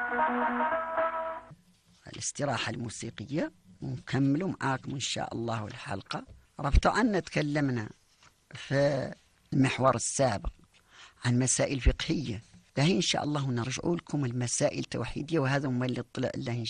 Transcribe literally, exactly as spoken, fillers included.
الاستراحة الموسيقية ونكملوا معاكم إن شاء الله الحلقة. ربط أن تكلمنا في المحور السابق عن مسائل فقهية، لهي إن شاء الله نرجع لكم المسائل التوحيدية، وهذا ما اللي طلع الله